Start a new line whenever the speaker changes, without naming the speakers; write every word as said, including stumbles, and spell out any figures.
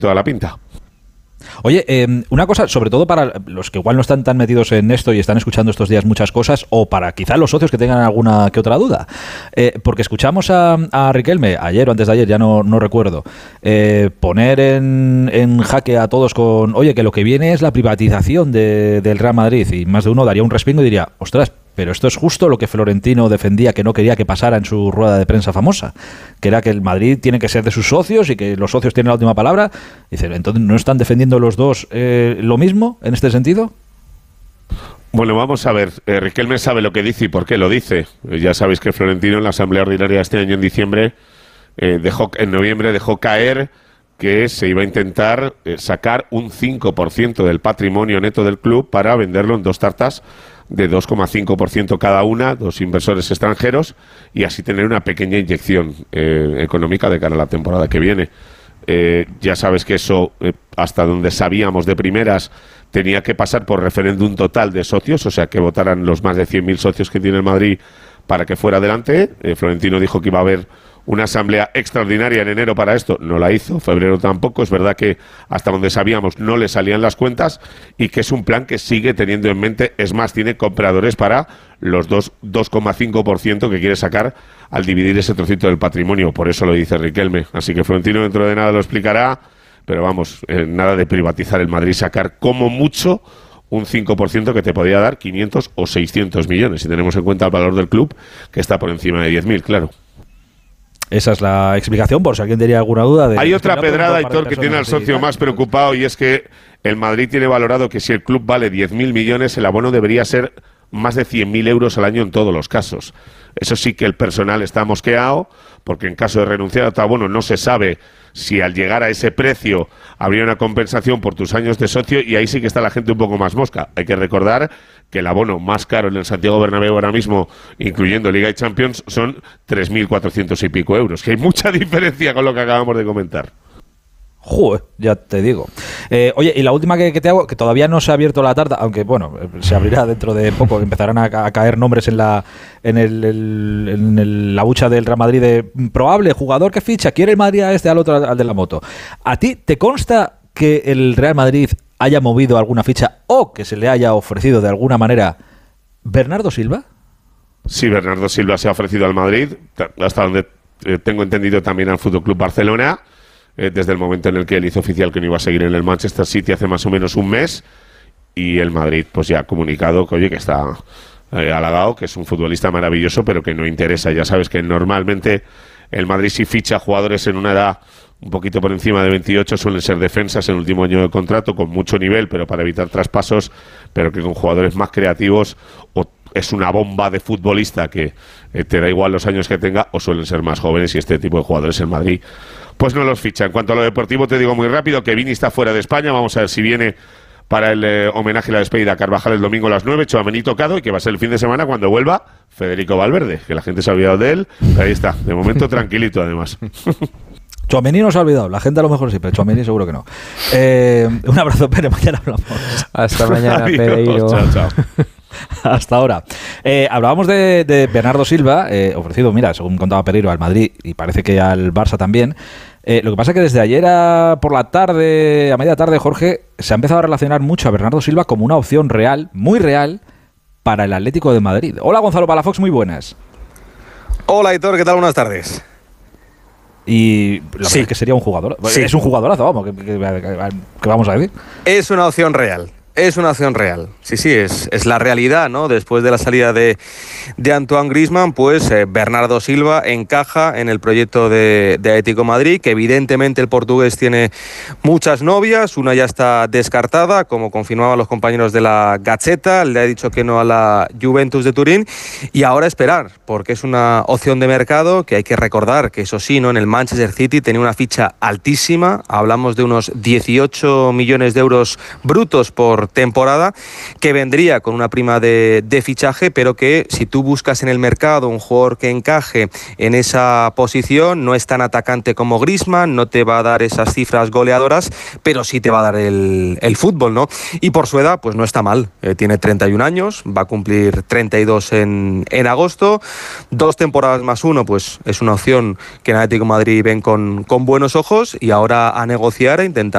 toda la pinta.
Oye, eh, una cosa, sobre todo para los que igual no están tan metidos en esto y están escuchando estos días muchas cosas, o para quizá los socios que tengan alguna que otra duda, eh, porque escuchamos a, a Riquelme ayer o antes de ayer, ya no, no recuerdo, eh, poner en, en jaque a todos con, oye, que lo que viene es la privatización de, del Real Madrid, y más de uno daría un respingo y diría, ostras, pero esto es justo lo que Florentino defendía que no quería que pasara en su rueda de prensa famosa, que era que el Madrid tiene que ser de sus socios y que los socios tienen la última palabra. Dice, entonces, ¿no están defendiendo los dos eh, lo mismo en este sentido?
Bueno, vamos a ver. Eh, Riquelme sabe lo que dice y por qué lo dice. Eh, ya sabéis que Florentino en la Asamblea Ordinaria de este año en diciembre, eh, dejó, en noviembre dejó caer que se iba a intentar eh, sacar un cinco por ciento del patrimonio neto del club para venderlo en dos tartas de dos coma cinco por ciento cada una, dos inversores extranjeros, y así tener una pequeña inyección eh, económica de cara a la temporada que viene. Eh, ya sabes que eso, eh, hasta donde sabíamos de primeras, tenía que pasar por referéndum total de socios, o sea, que votaran los más de cien mil socios que tiene el Madrid para que fuera adelante. Eh, Florentino dijo que iba a haber una asamblea extraordinaria en enero para esto, no la hizo, febrero tampoco. Es verdad que hasta donde sabíamos no le salían las cuentas y que es un plan que sigue teniendo en mente, es más, tiene compradores para los dos coma cinco por ciento que quiere sacar al dividir ese trocito del patrimonio, por eso lo dice Riquelme. Así que Florentino dentro de nada lo explicará, pero vamos, eh, nada de privatizar el Madrid, sacar como mucho un cinco por ciento que te podría dar quinientos o seiscientos millones, si tenemos en cuenta el valor del club, que está por encima de diez mil, claro.
Esa es la explicación, por si alguien tenía alguna duda. De
Hay otra pedrada, Aitor, que tiene al socio más preocupado, y es que el Madrid tiene valorado que si el club vale diez mil millones, el abono debería ser más de cien mil euros al año en todos los casos. Eso sí que el personal está mosqueado, porque en caso de renunciar a otro abono no se sabe si al llegar a ese precio habría una compensación por tus años de socio, y ahí sí que está la gente un poco más mosca. Hay que recordar que el abono más caro en el Santiago Bernabéu ahora mismo, incluyendo Liga y Champions, son tres mil cuatrocientos y pico euros, que hay mucha diferencia con lo que acabamos de comentar.
Joder, ya te digo. Eh, oye, y la última que, que te hago, que todavía no se ha abierto la tarta, aunque bueno, se abrirá dentro de poco, empezarán a, a caer nombres en la en el, el, en el, la bucha del Real Madrid de probable jugador que ficha, quiere el Madrid a este, al otro, al de la moto. ¿A ti te consta que el Real Madrid haya movido alguna ficha o que se le haya ofrecido de alguna manera Bernardo Silva?
Sí, Bernardo Silva se ha ofrecido al Madrid, hasta donde eh, tengo entendido también al Fútbol Club Barcelona. Eh, desde el momento en el que él hizo oficial que no iba a seguir en el Manchester City hace más o menos un mes, y el Madrid pues ya ha comunicado que oye, que está eh, halagado, que es un futbolista maravilloso, pero que no interesa. Ya sabes que normalmente el Madrid, si ficha jugadores en una edad un poquito por encima de veintiocho, suelen ser defensas en el último año de contrato, con mucho nivel, pero para evitar traspasos, pero que con jugadores más creativos, o es una bomba de futbolista que eh, te da igual los años que tenga, o suelen ser más jóvenes, y este tipo de jugadores en Madrid pues no los ficha. En cuanto a lo deportivo, te digo muy rápido que Vini está fuera de España. Vamos a ver si viene para el eh, homenaje y la despedida a Carvajal el domingo a las nueve, Tchouaméni tocado, y que va a ser el fin de semana cuando vuelva Federico Valverde, que la gente se ha olvidado de él, pero ahí está, de momento tranquilito además.
Tchouaméni no se ha olvidado, la gente a lo mejor sí, pero Tchouaméni seguro que no. Eh, un abrazo, Pere, mañana hablamos.
Hasta mañana, Pereiro.
Chao, chao.
Hasta ahora. Eh, hablábamos de, de Bernardo Silva, eh, ofrecido, mira, según contaba Pereiro, al Madrid y parece que al Barça también. Eh, lo que pasa es que desde ayer a, por la tarde, a media tarde, Jorge, se ha empezado a relacionar mucho a Bernardo Silva como una opción real, muy real, para el Atlético de Madrid. Hola, Gonzalo Palafox, muy buenas.
Hola, Aitor, ¿qué tal? Buenas tardes.
Y la verdad
sí.
es que sería un jugador.
Sí.
Es un jugadorazo, vamos, ¿qué, qué, qué, qué vamos a decir?
Es una opción real. Es una opción real. Sí, sí, es, es la realidad, ¿no? Después de la salida de, de Antoine Griezmann, pues eh, Bernardo Silva encaja en el proyecto de, de Atlético Madrid, que evidentemente el portugués tiene muchas novias, una ya está descartada, como confirmaban los compañeros de la Gazzetta, le ha dicho que no a la Juventus de Turín, y ahora esperar, porque es una opción de mercado que hay que recordar que eso sí, ¿no? En el Manchester City tenía una ficha altísima, hablamos de unos dieciocho millones de euros brutos por temporada, que vendría con una prima de, de fichaje, pero que si tú buscas en el mercado un jugador que encaje en esa posición, no es tan atacante como Griezmann, no te va a dar esas cifras goleadoras, pero sí te va a dar el, el fútbol, ¿no? Y por su edad, pues no está mal, eh, tiene treinta y un años, va a cumplir treinta y dos en, en agosto, dos temporadas más uno, pues es una opción que en Atlético de Madrid ven con, con buenos ojos, y ahora a negociar, a intentar